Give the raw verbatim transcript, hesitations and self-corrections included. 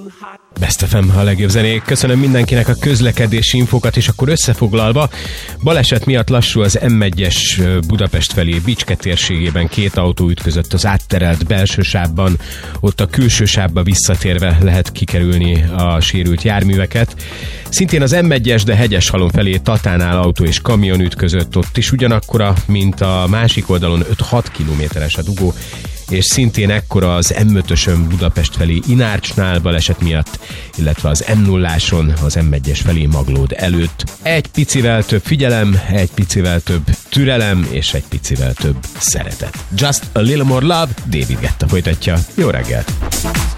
Best ef em, a legjobb zenék. Köszönöm mindenkinek a közlekedési infókat, és akkor összefoglalva, baleset miatt lassú az em egyes Budapest felé Bicske térségében, két autó ütközött az átterelt belső sávban, ott a külső sávba visszatérve lehet kikerülni a sérült járműveket. Szintén az em egyes, de Hegyeshalom felé Tatánál autó és kamion ütközött, ott is ugyanakkora, mint a másik oldalon, öt-hat kilométeres a dugó, és szintén ekkora az em ötösön Budapest felé Inárcsnál baleset miatt, illetve az em nulláson az em egyes felé Maglód előtt. Egy picivel több figyelem, egy picivel több türelem, és egy picivel több szeretet. Just a little more love, David Guetta folytatja. Jó reggelt!